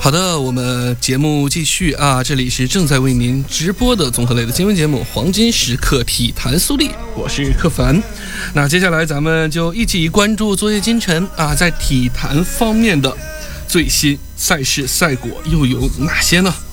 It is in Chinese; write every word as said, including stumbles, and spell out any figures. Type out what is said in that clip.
好的，我们节目继续啊！这里是正在为您直播的综合类的新闻节目《黄金时刻体坛速递》，我是柯凡。那接下来咱们就一起关注昨夜今晨啊，在体坛方面的最新赛事赛果又有哪些呢？